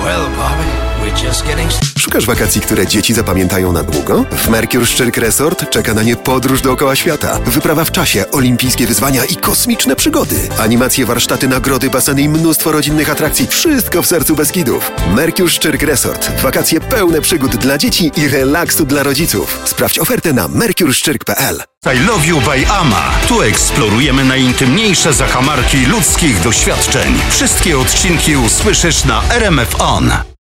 Well, Bobby, we're just getting... Szukasz wakacji, które dzieci zapamiętają na długo? W Mercure Szczyrk Resort czeka na nie podróż dookoła świata. Wyprawa w czasie, olimpijskie wyzwania i kosmiczne przygody. Animacje, warsztaty, nagrody, baseny i mnóstwo rodzinnych atrakcji. Wszystko w sercu Beskidów. Mercure Szczyrk Resort. Wakacje pełne przygód dla dzieci i relaksu dla rodziców. Sprawdź ofertę na mercureszczyrk.pl. I Love You by Ama. Tu eksplorujemy najintymniejsze zakamarki ludzkich doświadczeń. Wszystkie odcinki usłyszysz na RMF On.